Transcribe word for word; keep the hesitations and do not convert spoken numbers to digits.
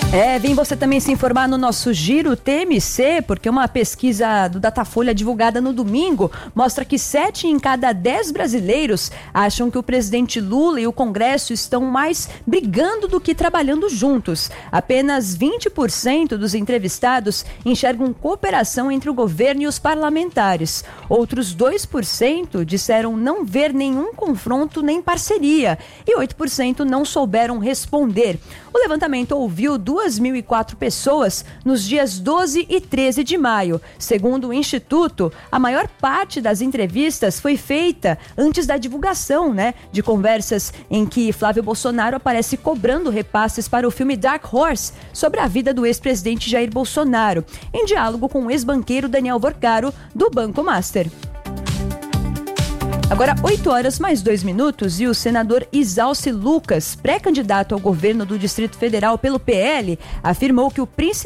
É, vem você também se informar no nosso Giro T M C, porque uma pesquisa do Datafolha divulgada no domingo mostra que sete em cada dez brasileiros acham que o presidente Lula e o Congresso estão mais brigando do que trabalhando juntos. Apenas vinte por cento dos entrevistados enxergam cooperação entre o governo e os parlamentares. Outros dois por cento disseram não ver nenhum confronto nem parceria e oito por cento não souberam responder. O levantamento ouviu duas mil e quatro pessoas nos dias doze e treze de maio. Segundo o Instituto, a maior parte das entrevistas foi feita antes da divulgação, né, de conversas em que Flávio Bolsonaro aparece cobrando repasses para o filme Dark Horse sobre a vida do ex-presidente Jair Bolsonaro, em diálogo com o ex-banqueiro Daniel Vorcaro, do Banco Master. Agora, oito horas mais dois minutos e o senador Isalci Lucas, pré-candidato ao governo do Distrito Federal pelo P L, afirmou que o principal